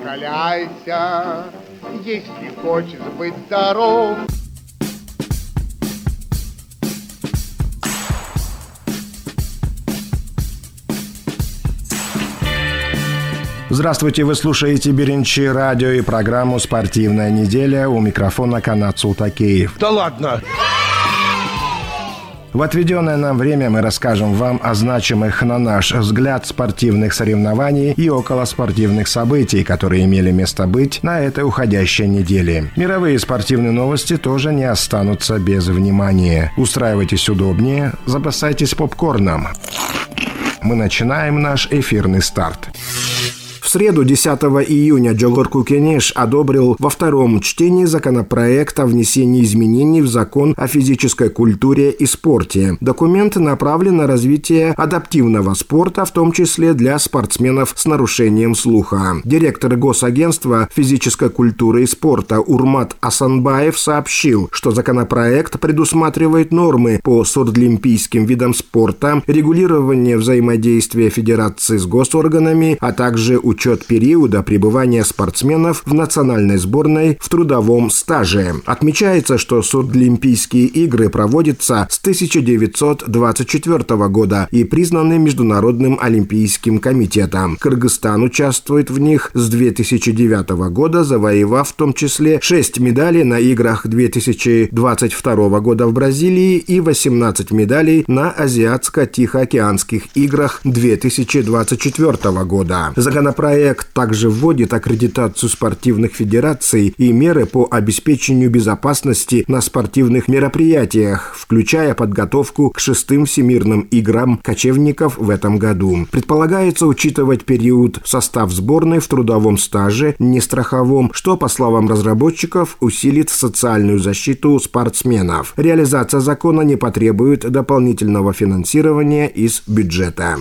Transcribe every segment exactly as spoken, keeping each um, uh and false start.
Закаляйся, если хочешь быть здоров. Здравствуйте, вы слушаете Беренчи радио и программу «Спортивная неделя». У микрофона Канат Султакеев. Да ладно! В отведенное нам время мы расскажем вам о значимых, на наш взгляд, спортивных соревнований и околоспортивных событий, которые имели место быть на этой уходящей неделе. Мировые спортивные новости тоже не останутся без внимания. Устраивайтесь удобнее, запасайтесь попкорном. Мы начинаем наш эфирный старт. В среду, десятого июня, Джогорку Кенеш одобрил во втором чтении законопроект о внесении изменений в закон о физической культуре и спорте. Документ направлен на развитие адаптивного спорта, в том числе для спортсменов с нарушением слуха. Директор Госагентства физической культуры и спорта Урмат Асанбаев сообщил, что законопроект предусматривает нормы по сурдлимпийским видам спорта, регулирование взаимодействия федерации с госорганами, а также учет периода пребывания спортсменов в национальной сборной в трудовом стаже. Отмечается, что Сурдлимпийские игры проводятся с тысяча девятьсот двадцать четвёртого года и признаны Международным олимпийским комитетом. Кыргызстан участвует в них с две тысячи девятого года, завоевав в том числе шесть медалей на играх две тысячи двадцать второго года в Бразилии и восемнадцать медалей на Азиатско-Тихоокеанских играх две тысячи двадцать четвёртого года. Законопроект также вводит аккредитацию спортивных федераций и меры по обеспечению безопасности на спортивных мероприятиях, включая подготовку к шестым Всемирным играм кочевников в этом году. Предполагается учитывать период в состав сборной в трудовом стаже, не страховом, что, по словам разработчиков, усилит социальную защиту спортсменов. Реализация закона не потребует дополнительного финансирования из бюджета.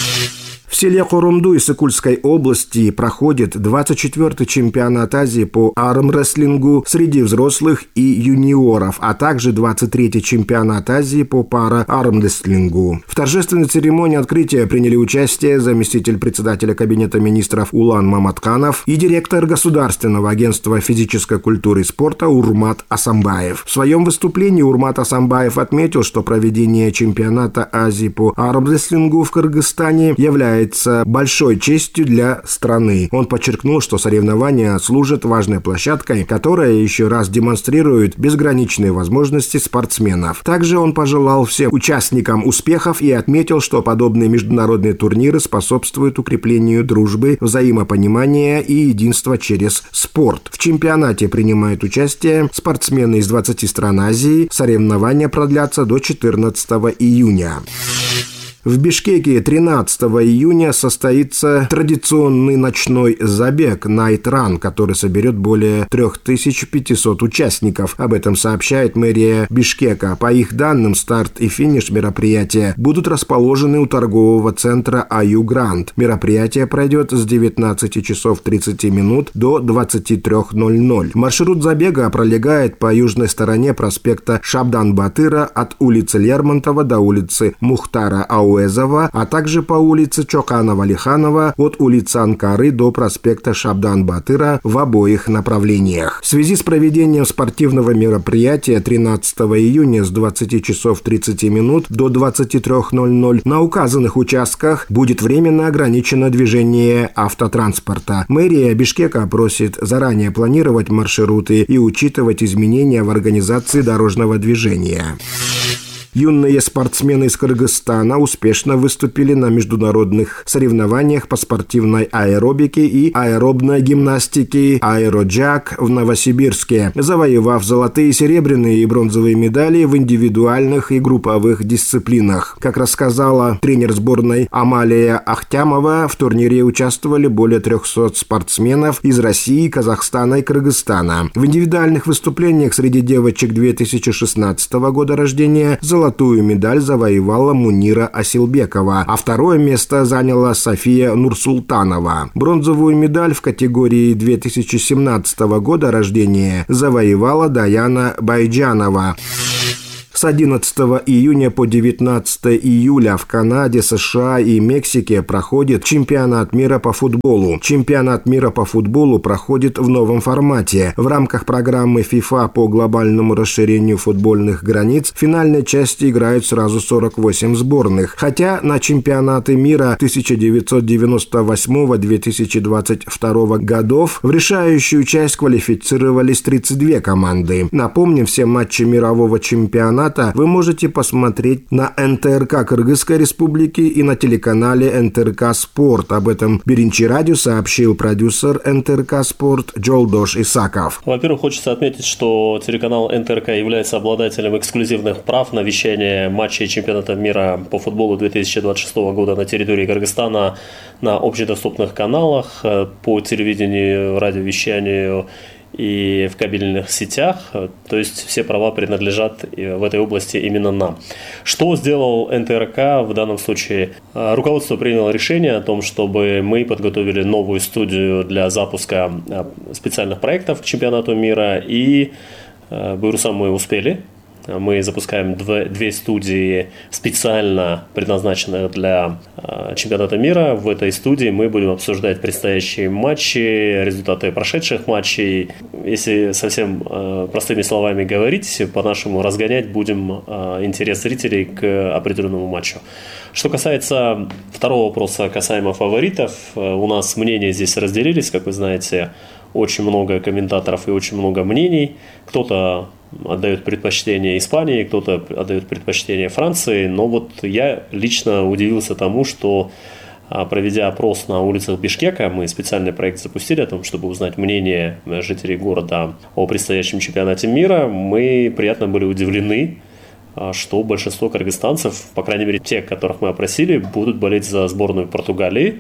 В селе Корумду Иссыкульской области проходит двадцать четвёртый чемпионат Азии по армрестлингу среди взрослых и юниоров, а также двадцать третий чемпионат Азии по пара-армрестлингу. В торжественной церемонии открытия приняли участие заместитель председателя Кабинета министров Улан Маматканов и директор Государственного агентства физической культуры и спорта Урмат Асанбаев. В своем выступлении Урмат Асанбаев отметил, что проведение чемпионата Азии по армрестлингу в Кыргызстане является большой честью для страны. Он подчеркнул, что соревнования служат важной площадкой, которая еще раз демонстрирует безграничные возможности спортсменов. Также он пожелал всем участникам успехов и отметил, что подобные международные турниры способствуют укреплению дружбы, взаимопонимания и единства через спорт. В чемпионате принимают участие спортсмены из двадцати стран Азии. Соревнования продлятся до четырнадцатого июня. В Бишкеке тринадцатого июня состоится традиционный ночной забег Night Run, который соберет более три тысячи пятьсот участников. Об этом сообщает мэрия Бишкека. По их данным, старт и финиш мероприятия будут расположены у торгового центра Аю Гранд. Мероприятие пройдет с девятнадцати часов тридцати минут до двадцати трёх ноль-ноль. Маршрут забега пролегает по южной стороне проспекта Шабдан-Батыра от улицы Лермонтова до улицы Мухтара Ау, а также по улице Чоканова-Лиханова от улицы Анкары до проспекта Шабдан-Батыра в обоих направлениях. В связи с проведением спортивного мероприятия тринадцатого июня с двадцати часов тридцати минут до двадцати трёх ноль-ноль на указанных участках будет временно ограничено движение автотранспорта. Мэрия Бишкека просит заранее планировать маршруты и учитывать изменения в организации дорожного движения. Юные спортсмены из Кыргызстана успешно выступили на международных соревнованиях по спортивной аэробике и аэробной гимнастике «Аэроджак» в Новосибирске, завоевав золотые, серебряные и бронзовые медали в индивидуальных и групповых дисциплинах. Как рассказала тренер сборной Амалия Ахтямова, в турнире участвовали более трехсот спортсменов из России, Казахстана и Кыргызстана. В индивидуальных выступлениях среди девочек две тысячи шестнадцатого года рождения золотые Золотую медаль завоевала Мунира Асилбекова, а второе место заняла София Нурсултанова. Бронзовую медаль в категории две тысячи семнадцатого года рождения завоевала Даяна Байджанова. С одиннадцатого июня по девятнадцатое июля в Канаде, США и Мексике проходит чемпионат мира по футболу. Чемпионат мира по футболу проходит в новом формате. В рамках программы FIFA по глобальному расширению футбольных границ в финальной части играют сразу сорок восемь сборных. Хотя на чемпионаты мира тысяча девятьсот девяносто восьмого — две тысячи двадцать второго годов в решающую часть квалифицировались тридцать две команды. Напомним, все матчи мирового чемпионата вы можете посмотреть на эн тэ эр ка Кыргызской Республики и на телеканале эн тэ эр ка Спорт. Об этом Биринчи радио сообщил продюсер эн тэ эр ка Спорт Джолдош Исаков. Во-первых, хочется отметить, что телеканал эн тэ эр ка является обладателем эксклюзивных прав на вещание матчей чемпионата мира по футболу две тысячи двадцать шестого года на территории Кыргызстана на общедоступных каналах, по телевидению, радиовещанию и в кабельных сетях, то есть все права принадлежат в этой области именно нам. Что сделал эн тэ эр ка в данном случае? Руководство приняло решение о том, чтобы мы подготовили новую студию для запуска специальных проектов к чемпионату мира, и Буйрусам мы успели. Мы запускаем две, две студии, специально предназначенных для э, чемпионата мира. В этой студии мы будем обсуждать предстоящие матчи, результаты прошедших матчей. Если совсем э, простыми словами говорить, по-нашему разгонять будем э, интерес зрителей к определенному матчу. Что касается второго вопроса, касаемо фаворитов, э, у нас мнения здесь разделились, как вы знаете. Очень много комментаторов и очень много мнений. Кто-то отдает предпочтение Испании, кто-то отдает предпочтение Франции. Но вот я лично удивился тому, что, проведя опрос на улицах Бишкека, мы специальный проект запустили о том, чтобы узнать мнение жителей города о предстоящем чемпионате мира. Мы приятно были удивлены, что большинство кыргызстанцев, по крайней мере те, которых мы опросили, будут болеть за сборную Португалии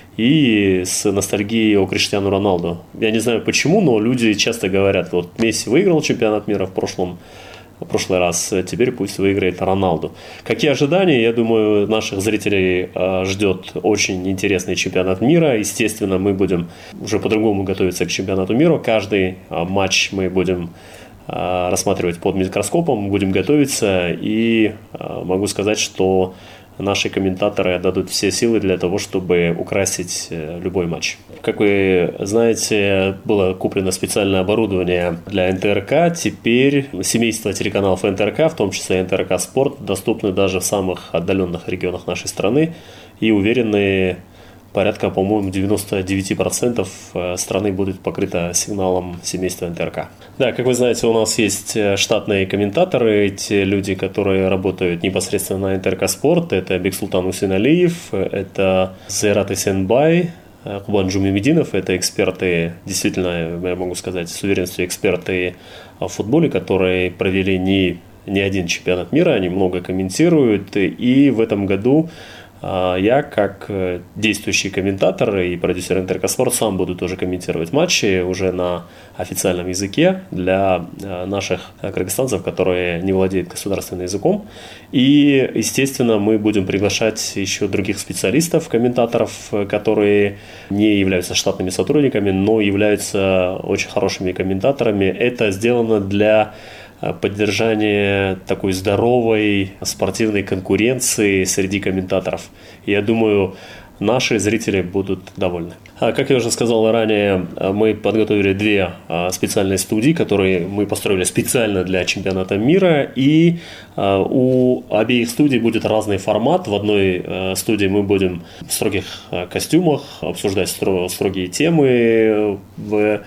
и с ностальгией о Криштиану Роналду. Я не знаю почему, но люди часто говорят: вот Месси выиграл чемпионат мира в прошлом, в прошлый раз, теперь пусть выиграет Роналду. Какие ожидания? Я думаю, наших зрителей ждет очень интересный чемпионат мира. Естественно, мы будем уже по-другому готовиться к чемпионату мира. Каждый матч мы будем рассматривать под микроскопом, будем готовиться, и могу сказать, что наши комментаторы отдадут все силы для того, чтобы украсить любой матч. Как вы знаете, было куплено специальное оборудование для эн тэ эр ка. Теперь семейство телеканалов эн тэ эр ка, в том числе эн тэ эр ка Спорт, доступны даже в самых отдаленных регионах нашей страны. И уверены, порядка, по-моему, девяносто девять процентов страны будет покрыто сигналом семейства эн тэ эр ка. Да, как вы знаете, у нас есть штатные комментаторы, те люди, которые работают непосредственно на эн тэ эр ка Спорт. Это Бексултан Усиналиев, это Зайрат Исенбай, Кубан Джумимединов. Это эксперты, действительно, я могу сказать с уверенностью, эксперты в футболе, которые провели не, не один чемпионат мира, они много комментируют. И в этом году я, как действующий комментатор и продюсер эн тэ эр ка Спорт, сам буду тоже комментировать матчи уже на официальном языке для наших кыргызстанцев, которые не владеют государственным языком. И, естественно, мы будем приглашать еще других специалистов, комментаторов, которые не являются штатными сотрудниками, но являются очень хорошими комментаторами. Это сделано для поддержание такой здоровой спортивной конкуренции среди комментаторов. Я думаю, наши зрители будут довольны. Как я уже сказал ранее, мы подготовили две специальные студии, которые мы построили специально для чемпионата мира. И у обеих студий будет разный формат. В одной студии мы будем в строгих костюмах обсуждать строгие темы в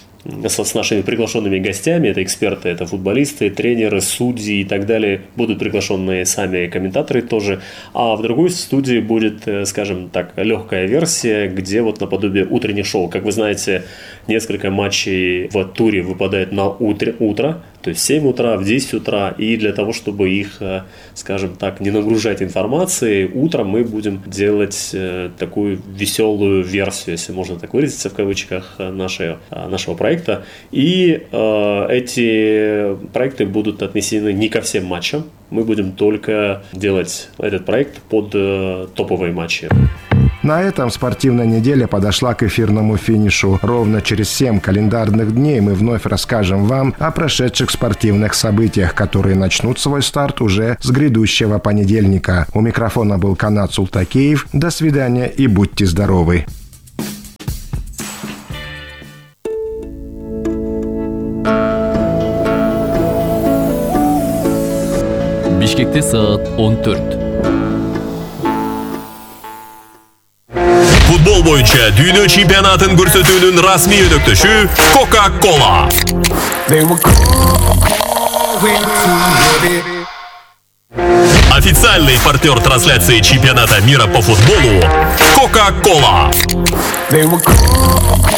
с нашими приглашенными гостями, это эксперты, это футболисты, тренеры, судьи и так далее, будут приглашенные сами комментаторы тоже, а в другой студии будет, скажем так, легкая версия, где вот наподобие утренних шоу. Как вы знаете, несколько матчей в туре выпадает на утро, утро, то есть в семь утра, в десять утра, и для того, чтобы их, скажем так, не нагружать информацией, утром мы будем делать такую веселую версию, если можно так выразиться в кавычках, нашего, нашего проекта. И э, эти проекты будут отнесены не ко всем матчам, мы будем только делать этот проект под э, топовые матчи. На этом спортивная неделя подошла к эфирному финишу. Ровно через семь календарных дней мы вновь расскажем вам о прошедших спортивных событиях, которые начнут свой старт уже с грядущего понедельника. У микрофона был Канат Султакеев. До свидания и будьте здоровы! Бишкекте саат он төрт. Футбол боюнча дүйнө чемпионатын көрсөтүүнүн расмий өнөктөшү Coca-Cola. Официальный партнер трансляции чемпионата мира по футболу Coca-Cola.